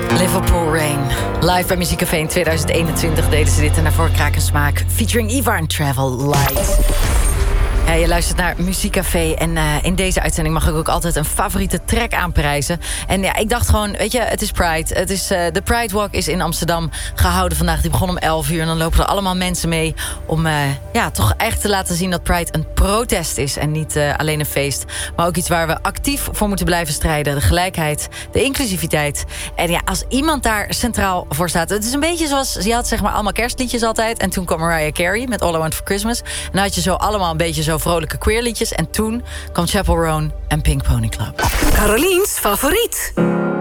Liverpool Rain. Live bij Muziekcafé in 2021 deden ze dit en daarvoor Kraak en Smaak. Featuring Ivar Travel Light. Ja, je luistert naar Muziekcafé en in deze uitzending mag ik ook altijd een favoriete track aanprijzen. En ja, ik dacht gewoon, weet je, het is Pride. Het is, de Pride Walk is in Amsterdam gehouden vandaag. Die begon om 11 uur en dan lopen er allemaal mensen mee om toch echt te laten zien dat Pride een protest is en niet alleen een feest. Maar ook iets waar we actief voor moeten blijven strijden. De gelijkheid, de inclusiviteit. En ja, als iemand daar centraal voor staat. Het is een beetje zoals, je had zeg maar allemaal kerstliedjes altijd. En toen kwam Mariah Carey met All I Want For Christmas. En dan had je zo allemaal een beetje zo vrolijke queerliedjes. En toen kwam Chappell Roan en Pink Pony Club. Caroliens favoriet.